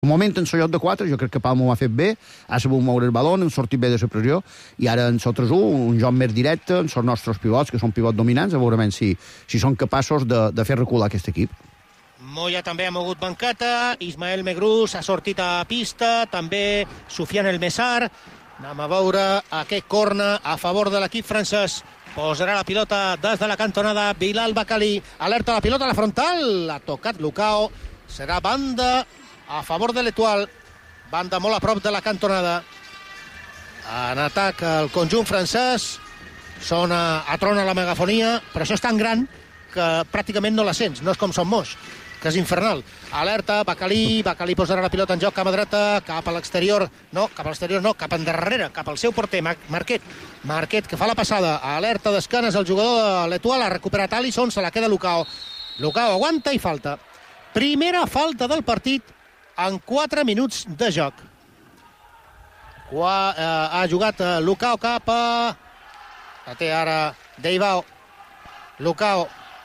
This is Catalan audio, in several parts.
Un moment en el lloc de 4, jo crec que Palma ho ha fet bé, ha sabut moure el baló, han sortit bé de la pressió, i ara en el 3-1, un joc més directe, en els nostres pivots, que són pivots dominants, a veure si són capaços de fer recular aquest equip. Moya també ha mogut banqueta, Ismael Megrús ha sortit a pista, també Soufiane El Messar. Anem a veure aquest corner a favor de l'equip francès. Posarà la pilota des de la cantonada Bilal Bakali. Alerta la pilota a la frontal. Ha tocat Lucao. Serà banda a favor de l'Etoile. Banda molt a prop de la cantonada. En atac el conjunt francès. Atrona la megafonia, però això és tan gran que pràcticament no la sents. No és com Som Moix, que és infernal. Alerta, Bakali posarà la pilota en joc, cama dreta, cap a l'exterior. No, cap a l'exterior no, cap endarrere, cap al seu porter, Marquet, que fa la passada. Alerta d'esquenes, el jugador de l'Etoile ha recuperat Alisson, se la queda Lucao. Lucao aguanta i falta. Primera falta del partit en 4 minuts de joc. Ha jugat Lucao cap a... La té ara Deibao. Lucao.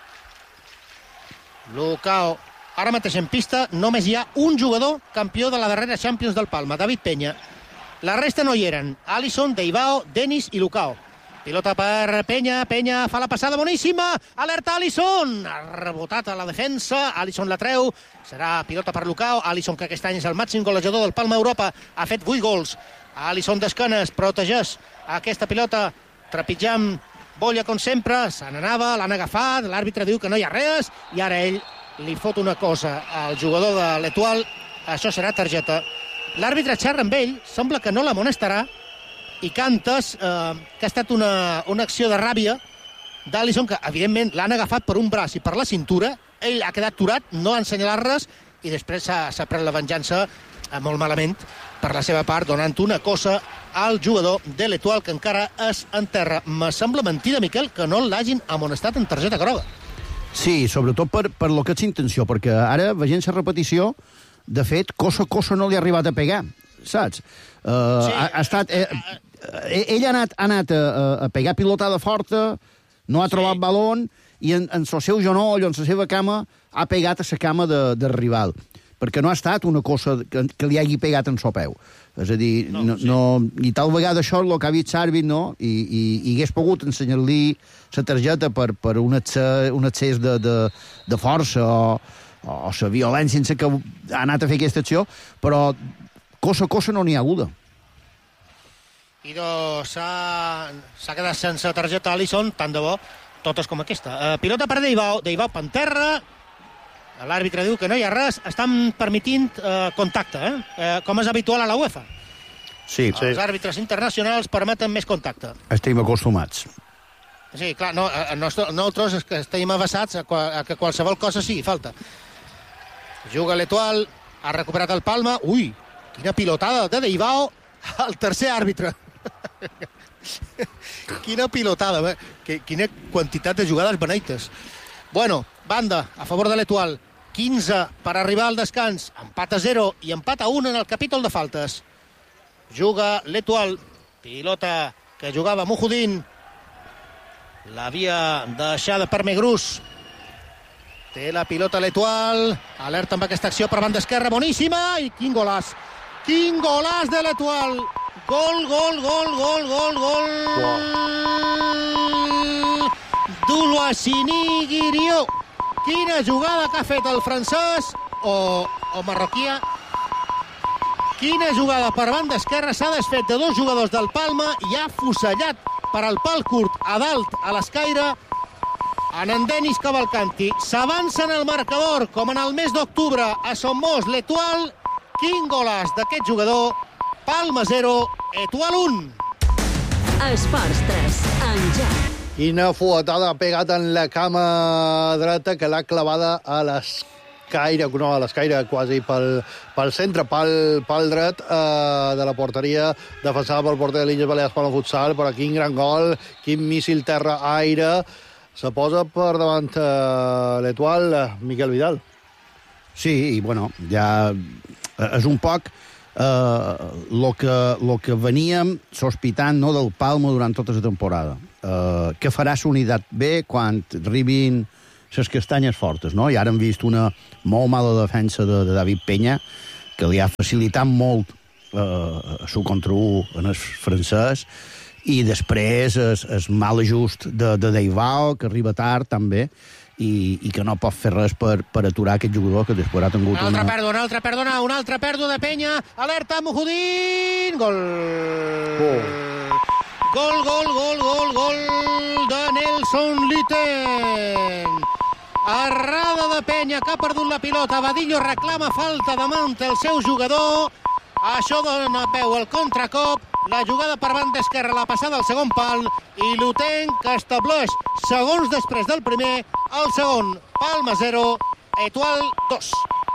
Ara mateix en pista només hi ha un jugador campió de la darrera Champions del Palma, David Peña. La resta no hi eren. Alisson, Deibao, Denis i Lucao. Pilota per Peña fa la passada boníssima. Alerta Alisson. Ha rebotat a la defensa. Alisson la treu. Serà pilota per Lucao. Alisson, que aquest any és el màxim golejador del Palma Europa, ha fet 8 gols. Alisson d'esquenes, protegeix aquesta pilota. Trepitjant bolla com sempre, se n'anava, l'han agafat, l'àrbitre diu que no hi ha res, i ara ell li fot una cosa al jugador de l'Etoile, això serà targeta. L'àrbitre xerra amb ell, sembla que no l'amonestarà, i cantes que ha estat una acció de ràbia d'Alisson, que evidentment l'han agafat per un braç i per la cintura, ell ha quedat aturat, no ha ensenyalat res, i després s'ha pres la venjança molt malament per la seva part, donant una cosa al jugador de l'Etoile, que encara és en terra. Me sembla mentida, Miquel, que no l'hagin amonestat en targeta groga. Sí, sobretot per lo que és intenció, perquè ara, veient la repetició, de fet, cosa no li ha arribat a pegar, saps? Ha estat... Ell ha anat a pegar pilotada forta, no ha trobat balón, i en el seu genoll o en la seva cama ha pegat a la cama del rival, perquè no ha estat una cosa que li hagi pegat en el peu. És a dir, i tal vegada això és el que ha vist l'àrbit, no? I hagués pogut ensenyar-li la targeta per un excés de força o la violència sense que ha anat a fer aquesta acció, però cosa no n'hi ha haguda. I s'ha quedat sense targeta Alisson, tant de bo, totes com aquesta. Pilota per Deibao per terra. L'àrbitre diu que no hi ha res, estan permitint contacte, com és habitual a la UEFA. Sí. Els àrbitres internacionals permeten més contacte. Estem acostumats. Sí, clar, nosaltres que estem avasats a que qualsevol cosa sigui falta. Juga l'Etoile, ha recuperat el Palma. Ui, quina pilotada de Deibao al tercer àrbitre. Quina pilotada, quina quantitat de jugades beneites. Bueno, banda a favor de l'Etoile. 15 per arribar al descans. Empat a 0 i empat a 1 en el capítol de faltes. Juga l'Etoile. Pilota que jugava Mujudin. L'havia deixada per Megrús. Té la pilota l'Etoile. Alerta amb aquesta acció per banda esquerra. Boníssima. I quin golàs. Quin golàs de l'Etoile. Gol. D'Uluashini Guirió. Quina jugada que ha fet el francès o marroquià. Quina jugada per banda esquerra. S'ha desfet de dos jugadors del Palma i ha fusellat per al pal curt a dalt a l'escaire en Denis Cavalcanti. S'avança en el marcador com en el mes d'octubre a Som Moix, l'Etoile. Quin golàs d'aquest jugador. Palma 0, Etoile 1. Esports 3, en joc. Quina fuetada ha pegat en la cama dreta que l'ha clavada a l'escaire, quasi pel centre, pal dret de la porteria, defensada pel porter de l'Illes Balears Palma Futsal, però quin gran gol, quin míssil terra-aire. Se posa per davant l'Etoile, Miquel Vidal. Sí, i bueno, ja és un poc lo que veníem sospitant, no, del Palma durant tota la temporada. Què farà la unitat B quan arribin les castanyes fortes, no? I ara hem vist una molt mala defensa de David Peña, que li ha facilitat molt su contra 1 en el francès, i després el mal ajust de Deivao, que arriba tard també, i que no pot fer res per aturar aquest jugador que després ha tingut una altra pèrdua de Penya. Alerta, Mujudin! Gol! Gol de Nelson Litten! Errada de Penya, que ha perdut la pilota. Badillo reclama falta damunt el seu jugador. Això dona peu al contracop. La jugada per banda esquerra, la passada al segon pal, i Luten, que estableix segons després del primer, el segon. Palma 0, Etoile 2.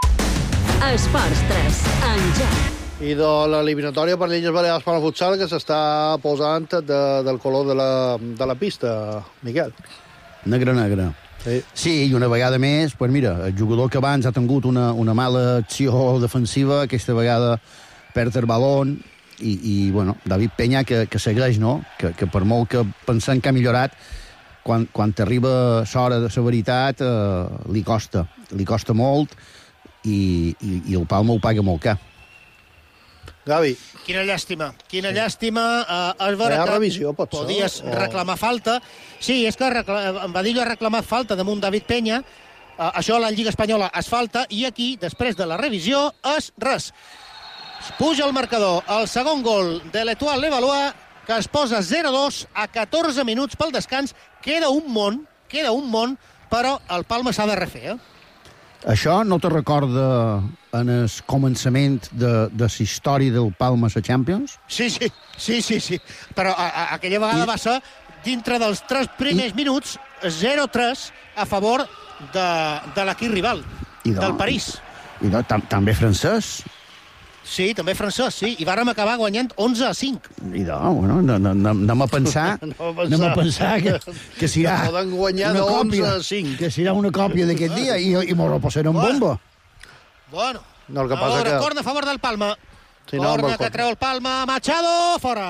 Esports 3, en Jack. I de l'eliminatòria per l'Illes Balears per al futsal, que s'està posant del color de la pista, Miquel. Negre. Sí, i una vegada més, pues mira, el jugador que abans ha tingut una mala acció defensiva, aquesta vegada perd el balón, i bueno, David Penya que segueix, no? Que per molt que pensem que ha millorat, quan t'arriba l'hora de la veritat, li costa molt, i el Palma ho paga molt car. Gavi. Quina llàstima. És vera que revisió, podies reclamar falta. Sí, és que Badillo ha reclamat falta damunt David Penya. Això a la Lliga Espanyola es falta, i aquí, després de la revisió, és res. Puja el marcador. El segon gol de l'Etoile Levallois, que es posa 0-2 a 14 minuts pel descans. Queda un món, però el Palma s'ha de refer, Això no te recorda en el començament de la història del Palma a la Champions? Sí. Però aquella vegada va ser, dintre dels 3 primers minuts, 0-3 a favor de l'equip rival, del París. I també francès. Sí, també francès, sí. I vàrem acabar guanyant 11-5. I bueno, anem a pensar que serà una còpia, que serà una còpia d'aquest dia, i m'ho repassarem bomba. Bueno, no, el que passa que... corna a favor del Palma. Sí, corna que treu el Palma, Machado, fora.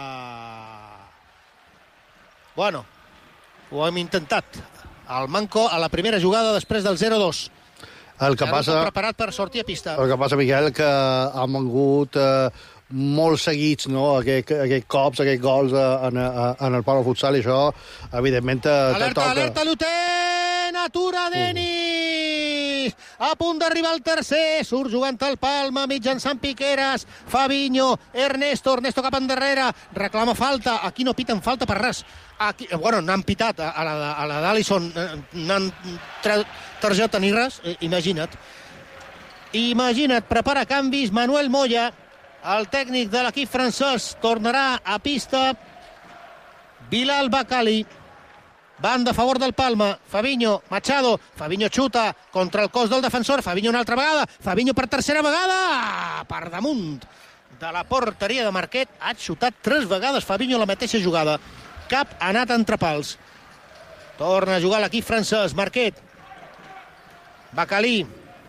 Bueno, ho hem intentat. El manco a la primera jugada després del 0-2. El que passa... preparat per sortir a pista. El que passa, Miquel, que han vengut molt seguits, no?, aquests cops, aquests gols en el Palma Futsal, i això, evidentment, Alerta, Luten! Atura Denis! A punt d'arribar el tercer. Surt jugant el Palma, mitjançant Piqueras. Fabinho, Ernesto cap endarrere. Reclama falta. Aquí no piten falta per res. Aquí, bueno, n'han pitat a la d'Alisson, n'han tret targeta ni res, imagina't, prepara canvis Manuel Moya, el tècnic de l'equip francès, tornarà a pista Bilal Bakali, banda a favor del Palma, Fabinho, Machado, Fabinho xuta contra el cos del defensor, Fabinho una altra vegada, Fabinho per tercera vegada, per damunt de la porteria de Marquet, ha xutat 3 vegades Fabinho la mateixa jugada, cap ha anat entre pals. Torna a jugar l'equip francès. Marquet. Bakali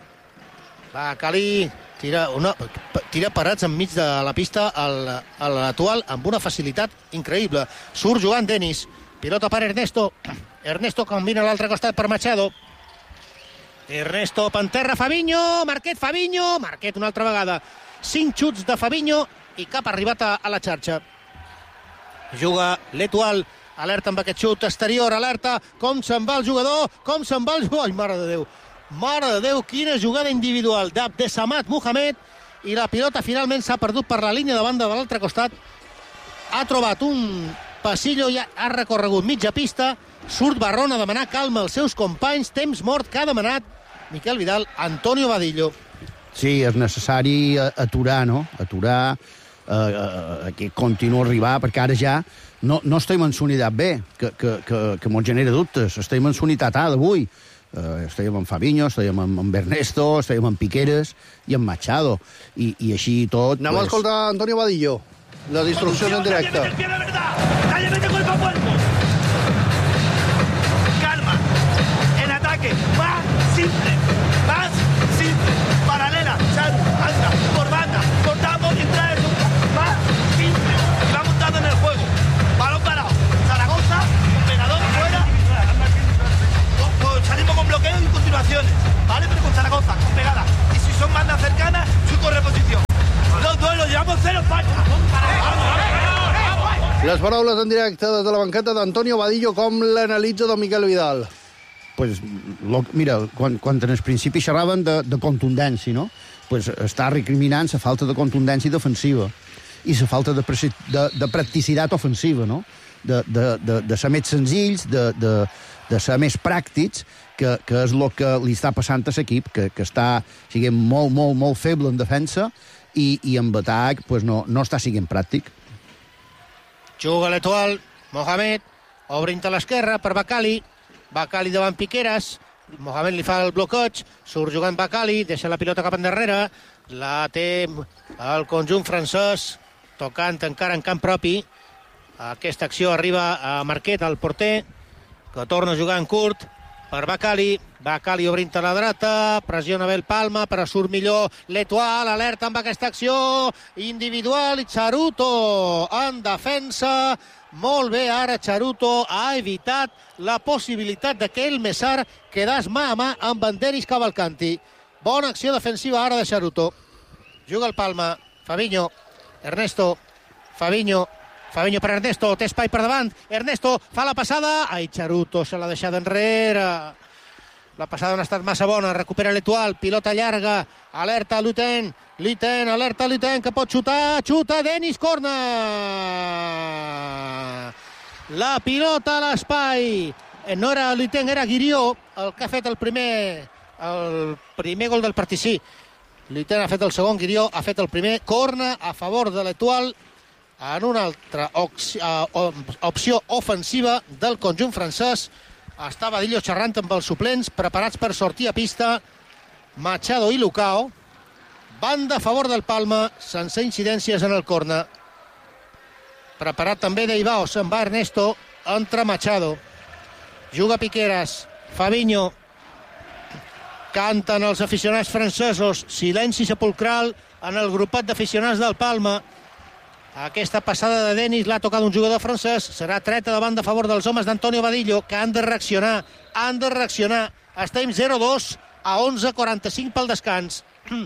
tira parats enmig de la pista a l'Etoile amb una facilitat increïble. Surt jugant Denis. Pilota per Ernesto. Ernesto combina a l'altre costat per Machado. Ernesto Panterra, Fabinho. Marquet una altra vegada. 5 xuts de Fabinho i cap ha arribat a la xarxa. Juga l'Etoile, alerta amb aquest xut exterior, alerta, com se'n va el jugador, ai, mare de Déu, quina jugada individual d'Abdesamat Mohamed, i la pilota finalment s'ha perdut per la línia de banda de l'altre costat, ha trobat un passillo i ha recorregut mitja pista, surt Barron a demanar calma als seus companys, temps mort que ha demanat Miquel Vidal, Antonio Badillo. Sí, és necessari aturar, no? Que continua a arribar, perquè ara ja no estem en unitat B, que mos genera dubtes. Estem en unitat A d'avui. Estàvem amb Fabinho, estàvem amb Ernesto, estàvem amb Piqueras i amb Machado. I així tot... Anem a escoltar Antonio Badillo, la instrucció en directe. Calle, vete cuerpo a cuerpo. Calma. En ataque. Más simple. Paralela. Charu, anda. Por banda. Cortamos y trae nunca. Más simple. Y va montando en el juego. Balón parado. Zaragoza. Pegador fuera. Salimos con bloqueo y continuaciones. ¿Vale? Pero con Zaragoza. Con pegada. Y si son bandas cercanas, su corre Les paraules en directe des de la banqueta d'Antonio Vadillo, com l'analitza don Miquel Vidal? Pues, mira, quan en el principi xerraven de contundència, no? Pues està recriminant la falta de contundència defensiva i la falta de practicitat ofensiva, no? De ser més senzills, de ser més pràctics, que és el que li està passant a l'equip, que està siguent molt feble en defensa i en atac pues, no està siguent pràctic. Juga l'Etoile, Mohamed, obrint a l'esquerra per Bakali, Bakali davant Piqueras, Mohamed li fa el bloqueig, surt jugant Bakali, deixa la pilota cap endarrere, la té el conjunt francès, tocant encara en camp propi. Aquesta acció arriba a Marquet, el porter, que torna a jugar en curt per Bakali. Bakali obrint a la dreta, pressiona bé el Palma, però surt millor l'Etoile, alerta amb aquesta acció individual, i Charuto en defensa. Molt bé, ara Charuto ha evitat la possibilitat de que el Messar quedés mà a mà amb en Denis Cavalcanti. Bona acció defensiva ara de Charuto. Juga el Palma, Fabinho, Ernesto, Fabinho per Ernesto, té espai per davant, Ernesto fa la passada, ai, Charuto se l'ha deixat enrere. La passada no ha estat massa bona, recupera l'Etoile, pilota llarga, alerta Luten, alerta Luten, que pot xuta Denis, corner! La pilota a l'espai, no era Luten, era Guirió, el que ha fet el primer gol del partit, sí. Luten ha fet el segon, Guirió ha fet el primer, corner a favor de l'Etoile, en una altra opció ofensiva del conjunt francès. Està Vadillo xerrant amb els suplents, preparats per sortir a pista. Machado i Lucao. Banda a favor del Palma, sense incidències en el córner. Preparat també Deibao, se'n va Ernesto, entra Machado. Juga Piqueras, Fabinho. Canten els aficionats francesos, silenci sepulcral en el grupet d'aficionats del Palma. Aquesta passada de Denis l'ha tocat un jugador francès, serà treta de banda a favor dels homes d'Antonio Vadillo, que han de reaccionar. Estem 0-2 a 11:45 pel descans.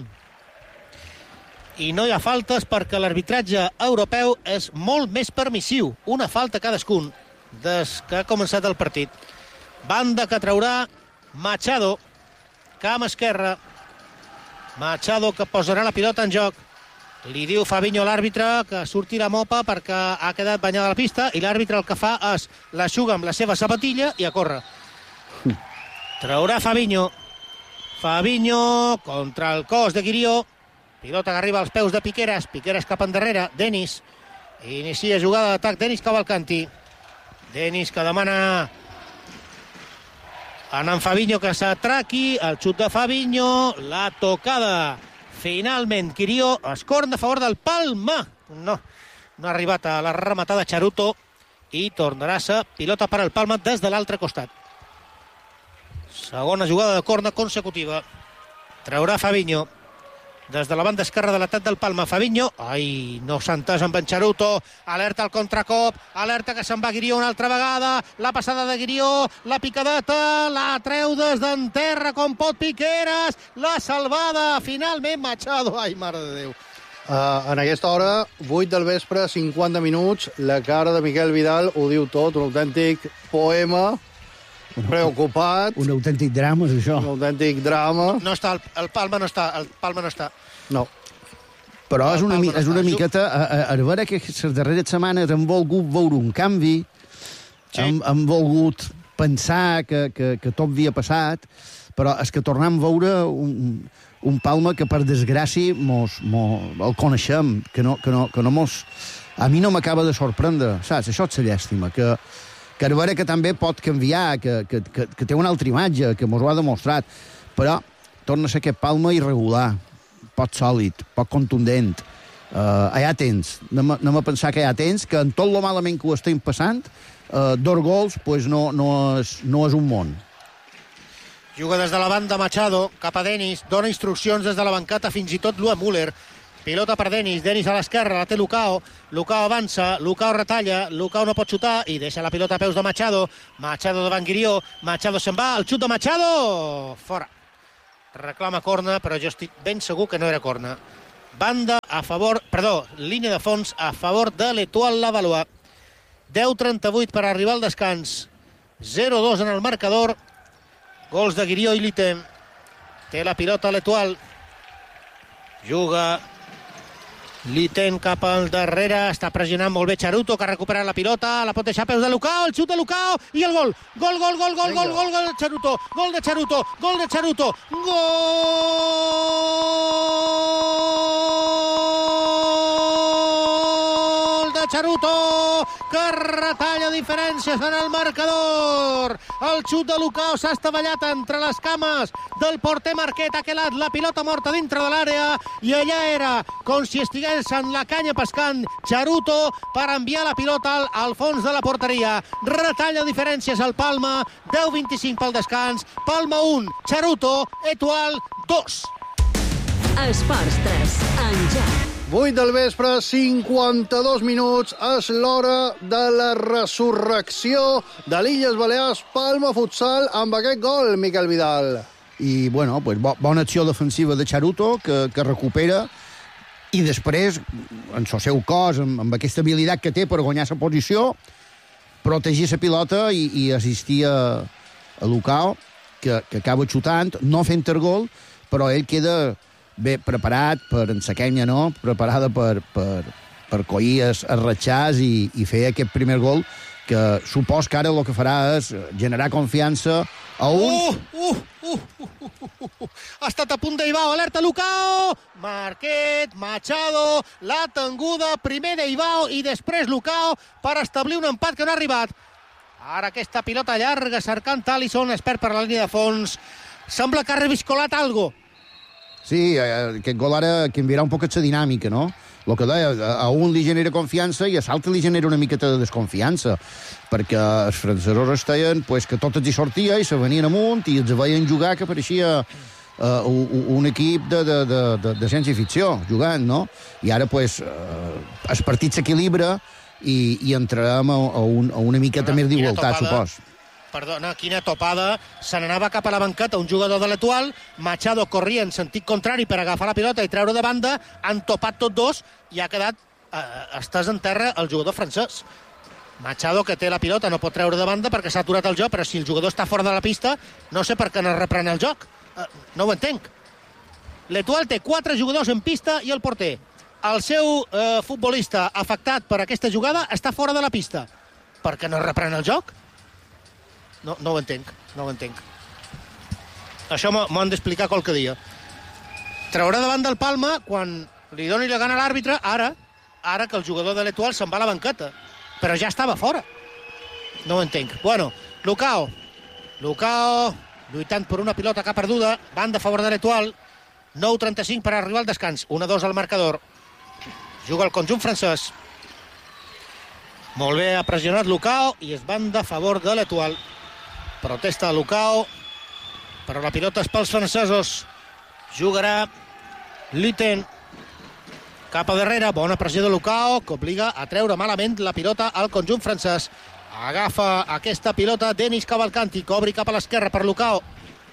I no hi ha faltes perquè l'arbitratge europeu és molt més permissiu. Una falta cadascun des que ha començat el partit. Banda que traurà Machado, camp esquerre. Machado que posarà la pilota en joc. Li diu Fabinho a l'àrbitre que surti la mopa perquè ha quedat banyada la pista i l'àrbitre el que fa és l'aixuga amb la seva sapatilla i a córrer. Traurà Fabinho contra el cos de Guirió. Pilota que arriba als peus de Piqueras cap endarrere, Denis inicia jugada d'atac, Denis Cavalcanti. Denis que demana a en Fabinho que s'atraqui, el xut de Fabinho, la tocada finalment Guirió, es corna a favor del Palma. No ha arribat a la rematada Charuto i tornarà a ser pilota per al Palma des de l'altre costat. Segona jugada de corna consecutiva. Traurà Fabinho des de la banda esquerra de l'atac del Palma. Fabinho, no s'ha entès amb en Charuto, alerta al contracop, alerta que se'n va Guirió una altra vegada, la passada de Guirió, la picadeta, la treu des d'en terra com pot Piqueras, la salvada, finalment Machado, ai mare de Déu. En aquesta hora, 8 del vespre, 50 minuts, la cara de Miquel Vidal ho diu tot, un autèntic poema, preocupat. Un autèntic drama, és això. Un autèntic drama. No està, el Palma no està. No. Però és una miqueta... A veure que les darreres setmanes hem volgut veure un canvi, hem volgut pensar que tot havia passat, però és que tornem a veure un Palma que, per desgràcia, el coneixem, que no mos... A mi no m'acaba de sorprendre, saps? Això és la llàstima, que a veure que també pot canviar, que té una altra imatge, que mos ho ha demostrat, però torna a ser aquest Palma irregular, poc sòlid, poc contundent. Allà tens, anem a pensar que allà tens, que en tot lo malament que ho estem passant, 2 gols pues no és un món. Juga des de la banda Machado, cap a Denis, dona instruccions des de la banqueta, fins i tot Lua Müller. Pilota per Denis a l'esquerra, la té Lucao avança, Lucao retalla, Lucao no pot xutar i deixa la pilota a peus de Machado davant Guirió, Machado se'n va, el xut de Machado, fora. Reclama corna, però jo estic ben segur que no era corna. Línia de fons a favor de l'Etoile Lavallois. 10:38 per arribar al descans. 0-2 en el marcador. Gols de Guirió i Liten. Té la pilota l'Etoile. Juga Liten cap al darrere. Està pressionant molt bé Charuto, que ha recuperat la pilota. La pot deixar a peus de Lucao. El xut de Lucao. I el gol. Gol de Charuto. Gol de Charuto. Gol de Charuto, que retalla diferències en el marcador. El xut de Lucao s'ha estavellat entre les cames del porter Marquet. Ha quedat la pilota morta dintre de l'àrea i allà era com si estigués en la canya pescant Charuto per enviar la pilota al fons de la porteria. Retalla diferències al Palma. 10-25 pel descans. Palma 1, Charuto, Etoile 2. Esports 3, en joc. 8 del vespre, 52 minuts. És l'hora de la resurrecció de l'Illes Balears. Palma Futsal amb aquest gol, Miquel Vidal. I, bueno, pues, bona acció defensiva de Charuto, que recupera, i després, en el seu cos, amb aquesta habilitat que té per guanyar la posició, protegir la pilota i assistir a Lucao, que acaba xutant, no fent el gol, però ell queda bé preparat per en sa quenya, no? Preparada per collir els ratxars i fer aquest primer gol, que supos que ara el que farà és generar confiança a un... Ha estat a punt d'Ibao, alerta Lucao! Marquet, Machado, la tenguda, primer d'Ibao i després Lucao per establir un empat que no ha arribat. Ara aquesta pilota llarga cercant Alisson, es perd per la línia de fons. Sembla que ha reviscolat algo. Sí, aquest gol ara canviarà un poc la dinàmica, no? El que deia, a un li genera confiança i a l'altre li genera una miqueta de desconfiança, perquè els francesos estaven pues, que tot els hi sortia i se venien amunt i els veien jugar que pareixia un equip de ciència ficció jugant, no? I ara pues, el partit s'equilibra i entrarem a una miqueta més d'igualtat, supos. Perdona, quina topada. Se n'anava cap a la banqueta un jugador de l'Etoile. Machado corria en sentit contrari per agafar la pilota i treure de banda. Han topat tots dos i ha quedat estàs en terra el jugador francès. Machado, que té la pilota, no pot treure de banda perquè s'ha aturat el joc, però si el jugador està fora de la pista, no sé per què no reprèn el joc. No ho entenc. L'Etoile té 4 jugadors en pista i el porter. El seu futbolista afectat per aquesta jugada està fora de la pista. Per què no reprèn el joc? No ho entenc, no ho entenc. Això m'ho han d'explicar qualque dia. Traurà davant del Palma quan li doni la gana a l'àrbitre, ara que el jugador de l'Etoile se'n va a la banqueta. Però ja estava fora. No ho entenc. Bueno, Lucao, lluitant per una pilota que ha perduda, banda a favor de l'Etoile. 9:35 per arribar al descans. 1-2 al marcador. Juga el conjunt francès. Molt bé, ha pressionat Lucao i es banda a favor de l'Etoile. Protesta Lucao, però la pilota és pels francesos. Jugarà Liten cap a darrere. Bona pressió de Lucao, que obliga a treure malament la pilota al conjunt francès. Agafa aquesta pilota Denis Cavalcanti, que obri cap a l'esquerra per Lucao.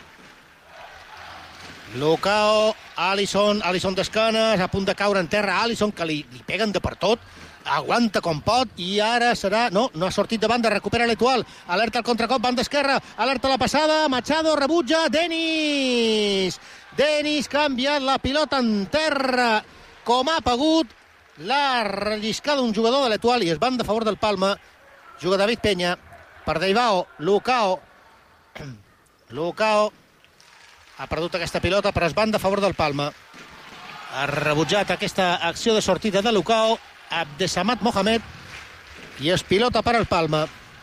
Alisson d'esquenes, a punt de caure en terra. Alisson, que li peguen de per tot. Aguanta com pot i ara serà... No ha sortit de banda, recupera l'Etoile. Alerta al contracop, banda esquerra. Alerta la passada, Machado rebutja, Denis que ha enviat la pilota en terra com ha pogut. La relliscada d'un jugador de l'Etoile i es banda a favor del Palma. Juga David Peña per Deibao. Lucao ha perdut aquesta pilota, però es banda a favor del Palma. Ha rebutjat aquesta acció de sortida de Lucao Abdesamad Mohamed i es pilota per al Palma.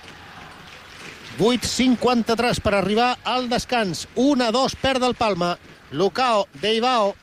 8:53 per arribar al descans. 1-2 perd el Palma. Deibao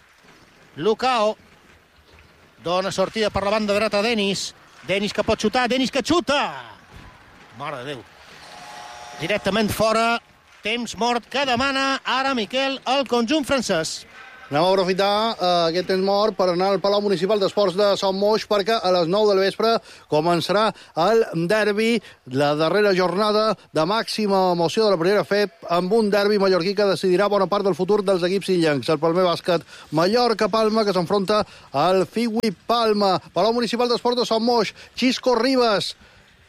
dona sortida per la banda dreta Denis que pot xutar, Denis que xuta, mare de Déu, directament fora. Temps mort que demana ara Miquel el conjunt francès. Anem a aprofitar aquest temps mort per anar al Palau Municipal d'Esports de Sant Moix, perquè a les 9 del vespre començarà el derbi, la darrera jornada de màxima emoció de la primera FEP, amb un derbi mallorquí que decidirà bona part del futur dels equips illencs. El Palmer Bàsquet Mallorca-Palma, que s'enfronta al Figui Palma. Palau Municipal d'Esports de Sant Moix, Xisco Ribas.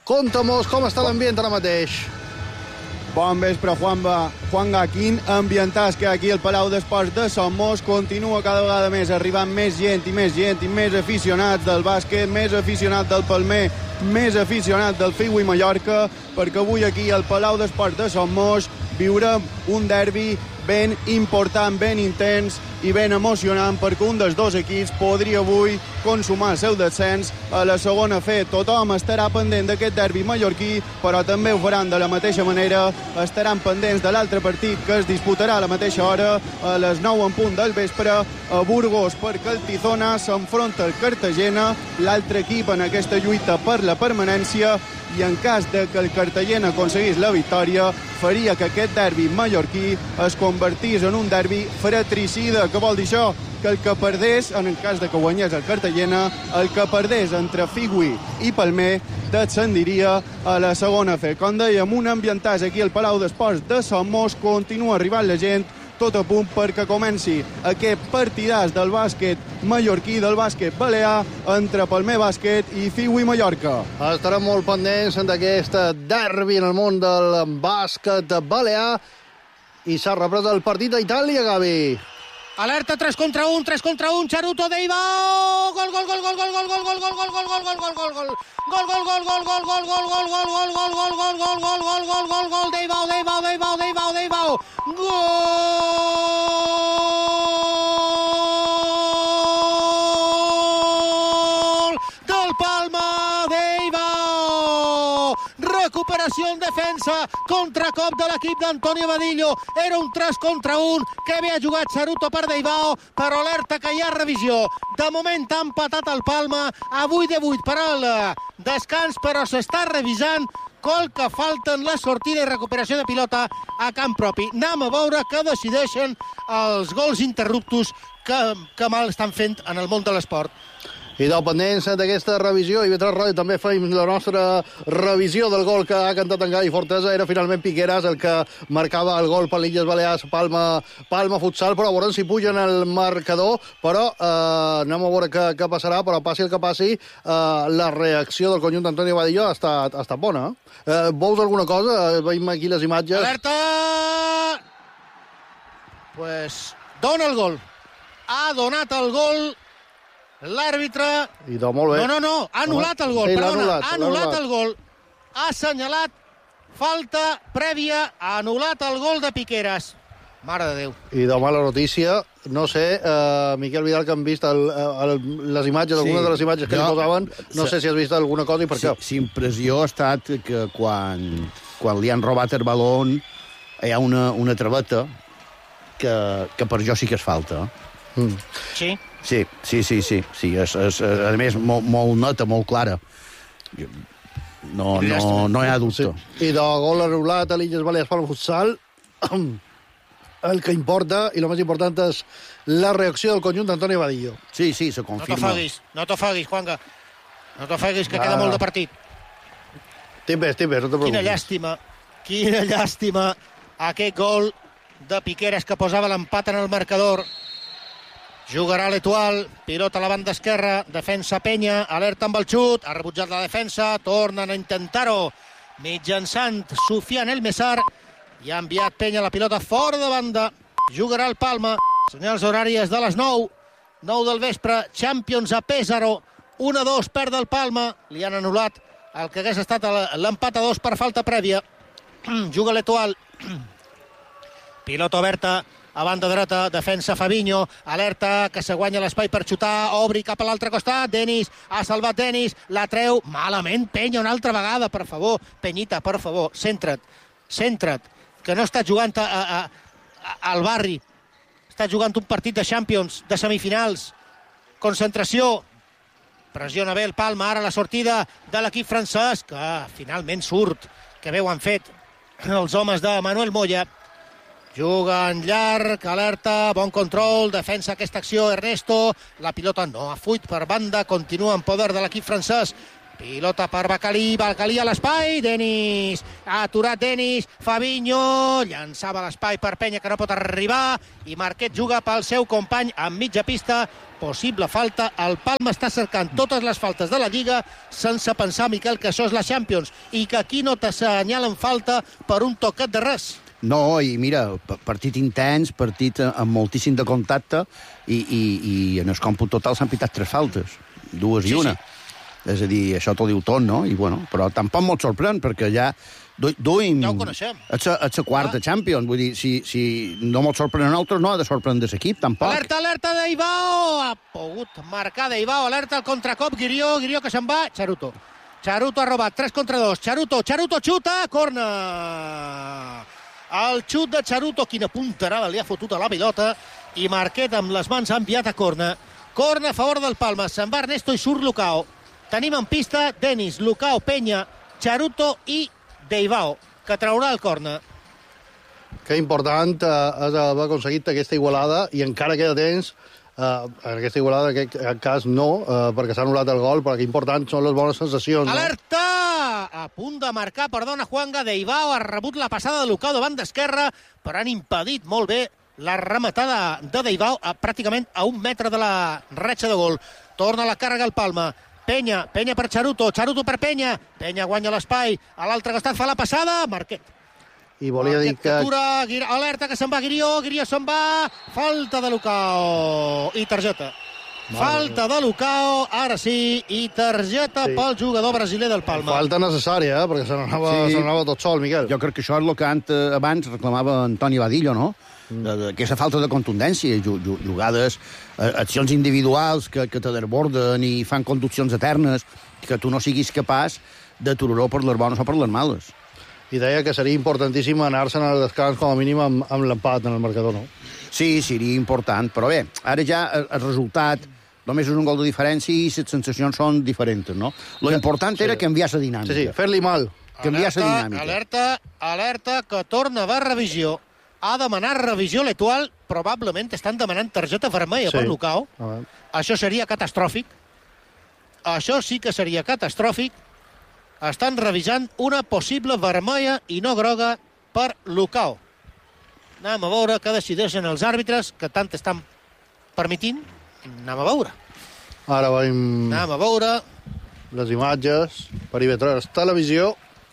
Conta'm com està l'ambient ara mateix. Bon vespre, Juanga. Quin ambientàs que aquí al Palau d'Esports de Somos. Continua cada vegada més arribant més gent i més aficionats del bàsquet, més aficionats del palmer, més aficionats del Figui Mallorca, perquè avui aquí al Palau d'Esports de Somos viurem un derbi ben important, ben intens i ben emocionant, perquè un dels dos equips podria avui consumar el seu descens a la segona F. Tothom estarà pendent d'aquest derbi mallorquí, però també ho faran de la mateixa manera. Estaran pendents de l'altre partit que es disputarà a la mateixa hora, a les 9 en punt del vespre, a Burgos, perquè el Tizona s'enfronta al Cartagena, l'altre equip en aquesta lluita per la permanència, i en cas de que el Cartagena aconseguís la victòria, faria que aquest derbi mallorquí es convertís en un derbi fratricida. Què vol dir això? Que el que perdés, en el cas de que guanyés el Cartagena, el que perdés entre Figui i Palmer descendiria a la segona F. Com dèiem, un ambientàs aquí al Palau d'Esports de Somos. Continua arribant la gent, tot a punt perquè comenci aquest partidàs del bàsquet mallorquí, del bàsquet balear, entre Palmer Bàsquet i Figui Mallorca. Estarem molt pendents d'aquest derbi en el món del bàsquet balear, i s'ha reprès el partit a Itàlia, Gavi. Alerta, 3 contra 1, Charuto Deibao, gol, gol, gol, gol, gol, gol, gol, gol, gol, gol, gol, gol, gol, gol, gol, gol, gol, Deibao, gol del Palma, Deibao, recuperació en defensa, contracop de l'equip d'Antonio Vadillo, era un 3 contra 1 que havia jugat Charuto per Deibao, però alerta que hi ha revisió. De moment ha empatat el Palma a 8-8 per al descans, però s'està revisant gol que falten la sortida i recuperació de pilota a camp propi. Anem a veure què decideixen els gols interruptos que mal estan fent en el món de l'esport. I dependents d'aquesta revisió, i Betres Ràdio també fem la nostra revisió del gol que ha cantat en Gai Fortesa. Era finalment Piqueras el que marcava el gol per l'Illes Balears, Palma Futsal, però veurem si pugen el marcador. Però anem a veure què passarà, però passi el que passi, la reacció del conjunt d'Antonio Vadillo ha estat bona. Veus alguna cosa? Veiem aquí les imatges. Alerta! Pues dona el gol. Ha donat el gol l'àrbitre... I molt bé. No, ha anul·lat el gol, sí, perdona, ha anul·lat el gol, ha assenyalat falta prèvia, ha anul·lat el gol de Piqueras. Mare de Déu. I de mala notícia, no sé, Miquel Vidal, que han vist les imatges, algunes de les imatges que li posaven, no sé si has vist alguna cosa i per què. Sí, impressió ha estat que quan li han robat el baló hi ha una traveta que per jo sí que és falta. Sí? Sí, és a més molt neta, molt clara. No hi ha dubte. Sí. I de gol anul·lat a l'Illes Balears Palma Futsal, el que importa, i el més important, és la reacció del conjunt d'Antonio Vadillo. Sí, se confirma. No t'ofeguis, Juanga. No t'ofeguis, que queda molt de partit. Estic bé, no te preocupis. Quina llàstima aquest gol de Piqueras que posava l'empat en el marcador. Jugarà l'Etoile, pilota a la banda esquerra, defensa Penya, alerta amb el xut, ha rebutjat la defensa, tornen a intentar-ho mitjançant Sufian El Messar, i ha enviat Penya la pilota fora de banda. Jugarà el Palma, senyals horàries de les 9 del vespre, Champions a Pèsaro, 1-2 perd el Palma, li han anul·lat el que hagués estat l'empat a 2 per falta prèvia. Juga l'Etoile, pilota oberta a banda dreta, defensa Fabinho, alerta que se guanya l'espai per xutar, obri cap a l'altre costat, Denis, ha salvat Denis, la treu, malament Penya una altra vegada, per favor, Penyita, per favor, centra't, que no està jugant al barri, està jugant un partit de Champions, de semifinals, concentració, pressiona bé el Palma, ara la sortida de l'equip francès, que finalment surt, que bé ho han fet els homes de Manuel Moya. Juga en llarg, alerta, bon control, defensa aquesta acció Ernesto, la pilota no ha fuit per banda, continua en poder de l'equip francès, Pilota per Bacalí a l'espai, Denis, ha aturat Denis, Fabinho, llançava a l'espai per Penya, que no pot arribar, i Marquet juga pel seu company en mitja pista, possible falta. El Palma està cercant totes les faltes de la Lliga sense pensar, Miquel, que això és la Champions i que aquí no t'assenyalen falta per un toquet de res. No, i mira, partit intens, partit amb moltíssim de contacte i en el còmput total s'han pitat 3 faltes, 2 i 1. Sí. És a dir, això t'ho diu tot, no? I bueno, però tampoc molt sorprèn, perquè ja duim... Ja ho coneixem. És la quarta Champions, vull dir, si no molt sorprèn a nosaltres, no ha de sorprendre l'equip, tampoc. Alerta d'Eivao! Ha pogut marcar d'Eivao, alerta al contracop, Guirió que se'n va, Charuto ha robat, 3 contra 2, Charuto xuta, corna! El xut de Charuto, quina punterada li ha fotut a la pilota, i Marquet amb les mans ha enviat a corna. Corna a favor del Palma, se'n va Ernesto i surt Lucao. Tenim en pista Denis, Lucao, Penya, Charuto i Deivao, que traurà el corna. Que important és haver aconseguit aquesta igualada i encara queda temps. En aquesta igualada, en aquest cas no, perquè s'ha anul·lat el gol, però que important són les bones sensacions. Alerta! A punt de marcar, perdona, Juanga. Deivao ha rebut la passada de Lucao de banda esquerra, però han impedit molt bé la rematada de Deivao pràcticament a 1 metre de la ratxa de gol. Torna la càrrega al Palma. Penya per Charuto per Penya guanya l'espai, a l'altre costat fa la passada, Marquet. I volia dir que... Alerta que se'n va Guirió se'n va, falta de Lucao i targeta. Falta de Lucao, ara sí, i targeta pel jugador brasiler del Palma. Falta necessària, perquè se n'anava tot sol, Miquel. Jo crec que això és el que abans reclamava Antoni Badillo, no? Aquesta falta de contundència, jugades, accions individuals que te desborden i fan conduccions eternes, que tu no siguis capaç d'aturar-ho per les bones o per les males. I deia que seria importantíssim anar-se'n al descans com a mínim amb l'empat en el marcador, no? Sí, seria important, però bé, ara ja el resultat només és un gol de diferència i les sensacions són diferents, no? Lo important era canviar la dinàmica. Sí, fer-li mal. Canviar la dinàmica. Alerta que torna a revisió. Ha demanat revisió l'Etoile, probablement estan demanant targeta vermella per Lucao. Això seria catastròfic. Això sí que seria catastròfic. Estan revisant una possible vermella i no groga per Lucao. Anem a veure què decideixen els àrbitres, que tant estan permitint. Anem a veure. Ara veiem... Anem a veure. Les imatges per IB3 Televisió.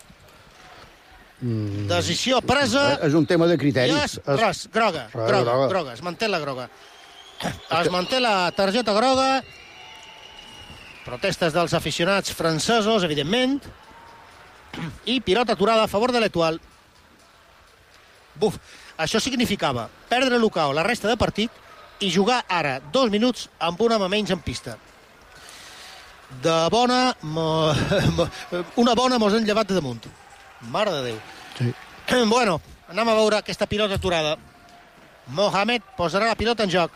Decisió presa. És un tema de criteri. Groga. Es manté la groga. Es manté la targeta groga. Protestes dels aficionats francesos, evidentment. I pilota aturada a favor de l'Etoile. Això significava perdre Lucao la resta de partit i jugar ara 2 minuts amb un home menys en pista. Una bona mos han llevat de damunt. Mare de Déu. Sí. Bueno, anem a veure aquesta pilota aturada. Mohamed posarà la pilota en joc.